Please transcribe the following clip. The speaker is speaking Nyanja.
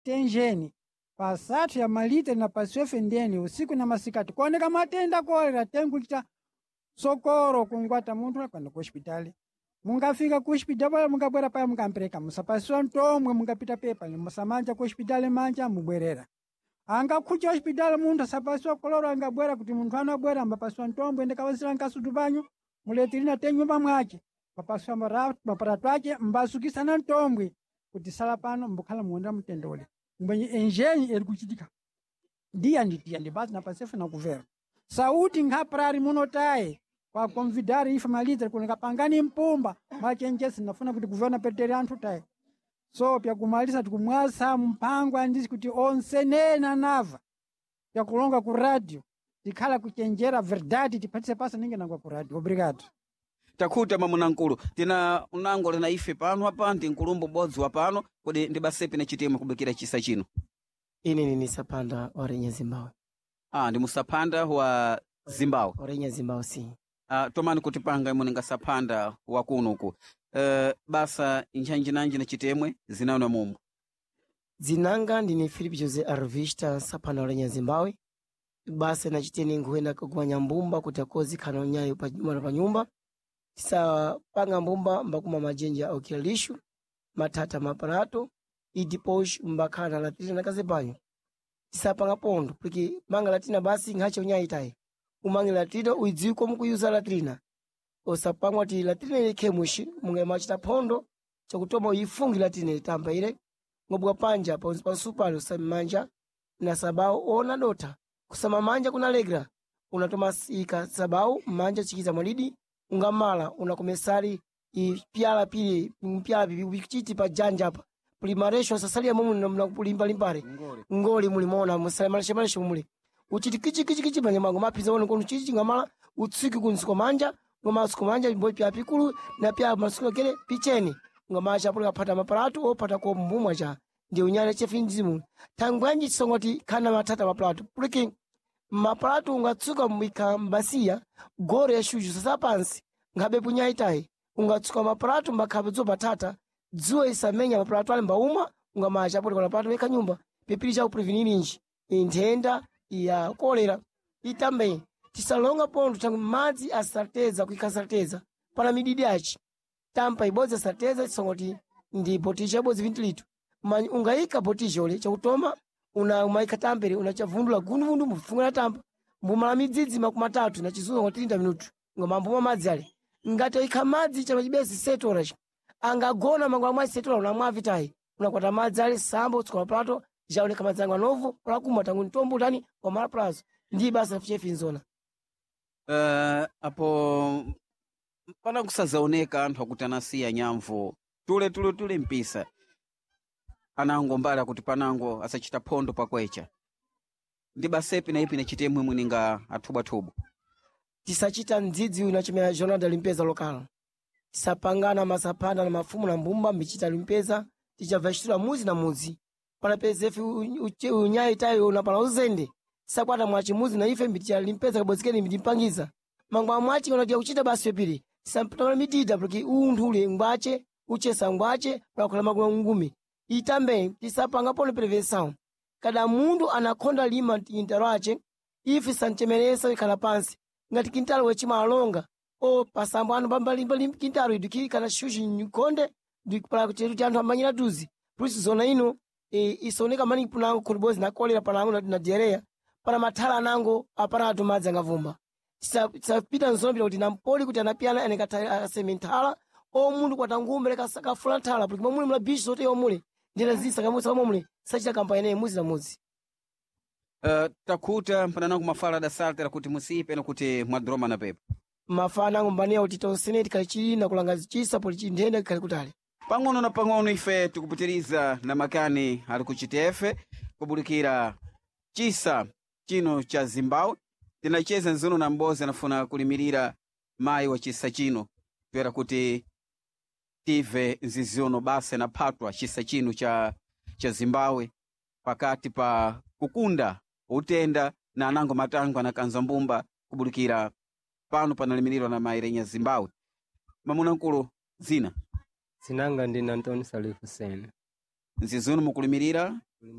tenjeni pasathu ya malita na pasiwefe ndeni usiku na masikati kuoneka matenda kolera tenkuchita sokoro kungwata munthu kwenda ku hospitali. Mungafika ku hospitali mungabwera paya mungampereka musapasiwa ntomwe mungapita pepa musamanja ku hospitali manja mubwerera. Angakhucha hospitali munthu asapasiwa koloro angabwera kuti munthu anabwera ambapasiwa ntombo ende kawazira nkasutu panyu muletirina tenyumba mwace papasiwa maparatu ace mbasukisana ntombwe kuti sala pano mbukhala muondera mutendole mwenye enjenyi eri kuchitika ndiya ndibasi napasefu na kuvera sauti nghaprari munotaye kwa konvidari ifa malita kuneka pangani mpumba machenjesi nafuna kuti kuvera petere anthu taye so pya kumalisa tikumwasa mpango andisi kuti onse nena nava pya kulonga ku radio tikhala kuchenjera verdade tipatise pasa ninge nangwa ku radio. Obrigado. Takhuta mamunankulu tina unangole na ife pano apa ndi nkulumbu bodzi wa pano kodi ndibasepi na chitema kubikira chisa chino. Ine ni Sapanda Orenya Zimbabwe. Ndi Musapanda wa Zimbabwe. Orenya Zimbabwe si. Tomani kuti panga imuninga Sapanda wa kunuku. Basa inchanjinanji na chitemwe zinaona mumu. Zinanga ndine Philip Jose Arvista Sapanda Orenya Zimbabwe. Basa na chiteni nguenda kugwanya mbumba kutakozi kana nyayo pa nyumba na pa nyumba. Tisa panga mbumba mbakuma majenja okilishu matata maparato idiposh mbakana latina na kaze banyo. Tisa panga pondo porque manga latina basi ngache unyayi tai umangi latina uidziko mukuyuza latina osapangwa ti latina ile kemushi munge machita pondo chakutoma uyifungi latina itamba ile ngobwa panja pa supalo samanja na sabao ona dota kusama manja kuna legra unatoma ika sabao manja chikiza mwalidi ungamala unakomesari ipiala pili mpiala bichiti pa janja hapa primaresho sasalia mumu na kulimba limbare ngoli mulimona musalamanishe manishe mumuli uchiti kichi banyamango mapiza wono kono chichi ngamala utsiki kunsiko manja ngoma siko manja boy pya pikulu na pya masuko kele picheni ngoma cha pula pata maparatu opata ko mbumwa cha ndio unyale chefinzimu tangwanji songoti kana matata maparatu puliki maparatu ungatsuka mwika mbasia gore ya shuju sasa pansi ngabe punyaitai ungatsuka maparatu mbakhabedzo patata dzuwa isamenya maparatu ale mbauma ungamacha pole kwa pato weka nyumba pipili cha kuprevenir inji intenda ya kolera itambe tisalonga pondo tangu madzi asarteza kuikasarteza pana mididi achi tampa ibodza sarteza songoti ndi botisha bodzi 20 litro ungaika botisha ole chakutoma una umaika tambere unachavundula gundu mfunga tampa mbumala midzidzi makumatatu na chizuzo ngoti 30 minutu ngomambuma madzi ale ngato ikamadzi chama chibesi setora angagona mangwa mwa setora unamwavitai unakwata madzi ale sambo tsoka plato jaone kama dzangwa novo prakuma tangu ntombo tani kwa mara plazo ndi basa chef inzona. Apo pana kusazaoneka anthu akutanasiya nyamvo tule mpisa anango mbala kuti panango asachita pondo pakwecha ndi basepi na ipi na chitemwe mwininga athuba tisachita ndzidzi unachimera jornada limpeza lokala tisapangana masapanda na mafumu na mbumba michita limpeza tichavashtura muzi na muzi pana pezefi unyayi tayo unapala uzende sakwata mwachi muzi na ife mbitia limpeza kabozikeni mbimpangiza mangwa mwachi unatia kuchita basi pepiri tisampitana mitida porque undhule ngwache uchesa ngwache pakula magula ngumi itambe tisapanga pone prevenção kada mundu anakonda lima interache ifi santemeresa ikala pansi ngati kintalo wechima alonga o pasambo anu bambali kintalo idiki kana shushi nkonde ndikupala kuti anthu amanyira tuzi plus zona ino isoneka mani punango kulibozi na kolera panango na diarrhea para mathala nango aparato madzi angavumba tisapita nzombira kuti nampoli kuti anapiana anekata sementala o mundu kwatangumbe kasakafula thala porque momule mula bicho zote yomule ndira zisa kamusa momule sachita kampanya naye muzi na muzi. Takhuta mpananangu mafala da saltera kuti musipe na kuti mwadroma na pepa mafala nangu mbania kuti tonseneti kalichili na kulangazi chisa poli chindenda kali kutali pang'ono na pang'ono ife tikupitiriza na makani ali kuchitefe kubulikira chisa chino cha Zimbabwe tinacheza nzono na mbozi anafuna kulimirira mai wa chisa chino pera kuti tive nziziono base na patwa chisa chino cha Zimbabwe pakati pa kukunda utenda na anango matango anakanza mbumba kubulikira pano panalimirira na mairenya Zimbabwe. Mamuna nkulu zina Sinanga ndina Antoni Salif Hussein. nzizunu mukulimirira